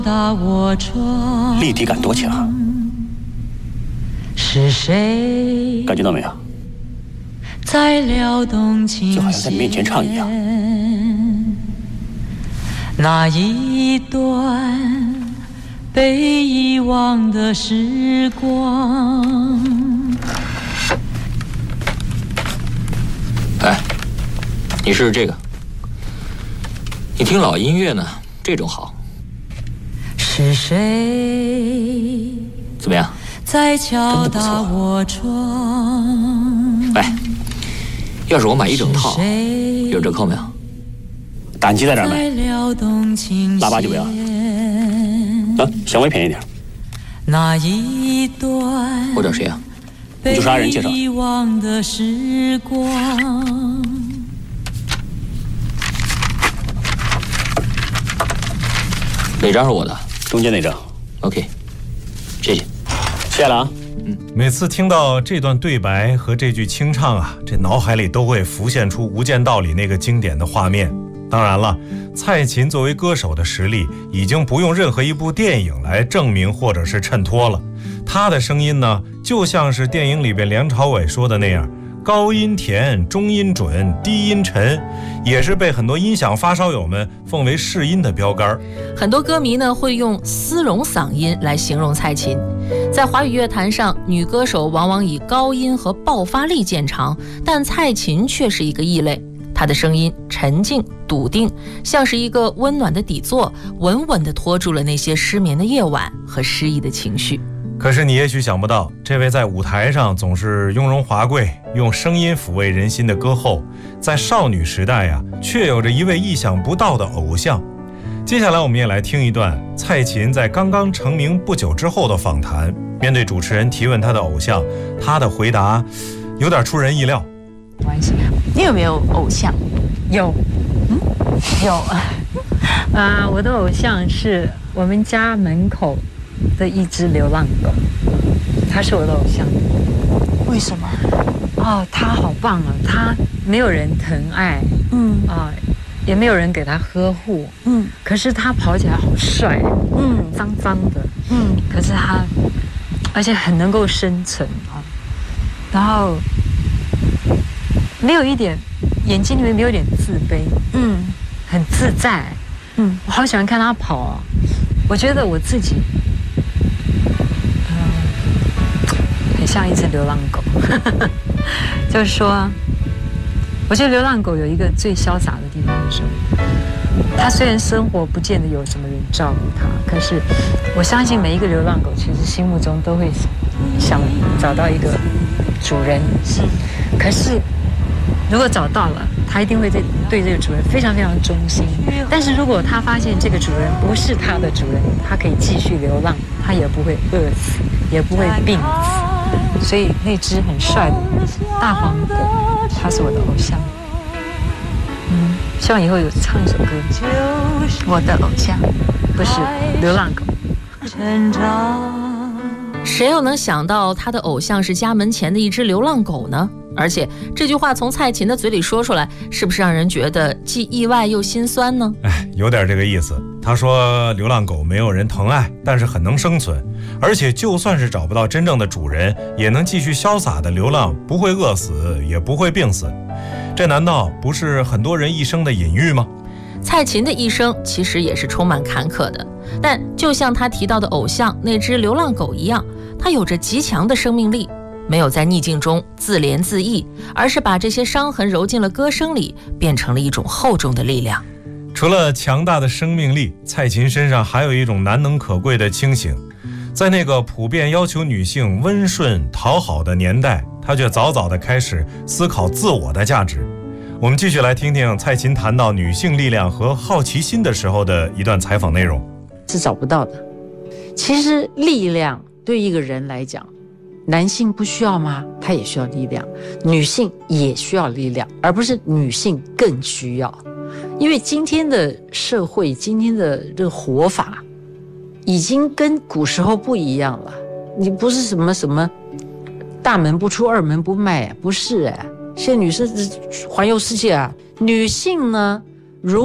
立体感多强， 是谁感觉到没有？ 在撩动琴弦， 就好像在你面前唱一样。 那一段被遗忘的时光。 哎，你试试这个。你听老音乐呢，这种好。 是谁？ 怎么样？ 在敲打我窗。 哎，要是我买一整套，有折扣没有？ 打印机在这儿买，喇叭就不要。稍微便宜点。 那一段我找谁啊？ 你就杀人介绍。 遗忘的时光。 哪张是我的？ 中间那张。 OK， 谢谢。 谢了啊。 每次听到这段对白和这句清唱啊，这脑海里都会浮现出《无间道》里那个经典的画面。当然了，蔡琴作为歌手的实力已经不用任何一部电影来证明或者是衬托了。她的声音呢，就像是电影里边梁朝伟说的那样，高音甜，中音准，低音沉，也是被很多音响发烧友们奉为试音的标杆。 很多歌迷呢会用丝绒嗓音来形容蔡琴。在华语乐坛上，女歌手往往以高音和爆发力见长，但蔡琴却是一个异类。她的声音沉静笃定，像是一个温暖的底座，稳稳地拖住了那些失眠的夜晚和失意的情绪。 可是你也许想不到，这位在舞台上总是雍容华贵，用声音抚慰人心的歌后，在少女时代呀，却有着一位意想不到的偶像。接下来我们也来听一段蔡琴在刚刚成名不久之后的访谈。面对主持人提问她的偶像，她的回答有点出人意料。 你有没有偶像？ 有，有。我的偶像是我们家门口的一只流浪狗，他是我的偶像。 为什么？ 他好棒啊！他没有人疼爱，也没有人给他呵护，可是他跑起来好帅，脏脏的，可是他，而且很能够生存啊，然后没有一点眼睛里面没有一点自卑，很自在，我好喜欢看他跑啊！我觉得我自己，很像一只流浪狗，就是说，我觉得流浪狗有一个最潇洒的地方是什么？它虽然生活不见得有什么人照顾它，可是我相信每一个流浪狗其实心目中都会想找到一个主人，可是如果找到了，他一定会对这个主人非常非常忠心。但是如果他发现这个主人不是他的主人，他可以继续流浪，他也不会饿死，也不会病死。所以那只很帅的大黄狗，他是我的偶像。希望以后有唱一首歌。 我的偶像不是流浪狗。 谁又能想到他的偶像是家门前的一只流浪狗呢？而且这句话从蔡琴的嘴里说出来，是不是让人觉得既意外又心酸呢？ 有点这个意思。他说流浪狗没有人疼爱，但是很能生存，而且就算是找不到真正的主人，也能继续潇洒的流浪，不会饿死，也不会病死。这难道不是很多人一生的隐喻吗？ 蔡琴的一生其实也是充满坎坷的，但就像他提到的偶像那只流浪狗一样，他有着极强的生命力，没有在逆境中自怜自艾，而是把这些伤痕揉进了歌声里，变成了一种厚重的力量。 除了强大的生命力，蔡琴身上还有一种难能可贵的清醒。在那个普遍要求女性温顺讨好的年代，她却早早地开始思考自我的价值。我们继续来听听蔡琴谈到女性力量和好奇心的时候的一段采访内容。 是找不到的。其实力量对一个人来讲，男性不需要吗？他也需要力量，女性也需要力量，而不是女性更需要。因为今天的社会，今天的这个活法已经跟古时候不一样了。你不是什么大门不出二门不迈，不是现在女生环游世界啊。女性呢，